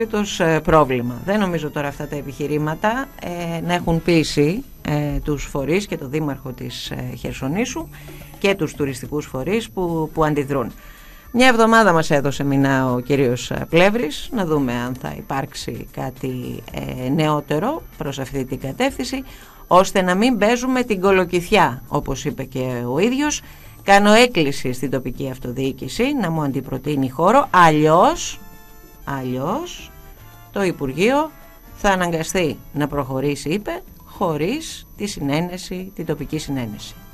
πρόβλημα. Δεν νομίζω τώρα αυτά τα επιχειρήματα να έχουν πείσει τους φορείς και το δήμαρχο της Χερσονήσου και τους τουριστικούς φορείς που αντιδρούν. Μια εβδομάδα μας έδωσε μηνά ο κύριος Πλεύρης, να δούμε αν θα υπάρξει κάτι νεότερο προς αυτή την κατεύθυνση, ώστε να μην παίζουμε την κολοκυθιά, όπως είπε και ο ίδιος. Κάνω έκκληση στην τοπική αυτοδιοίκηση να μου αντιπροτείνει χώρο, αλλιώς το Υπουργείο θα αναγκαστεί να προχωρήσει, είπε, χωρίς τη συνένεση, την τοπική συνένεση.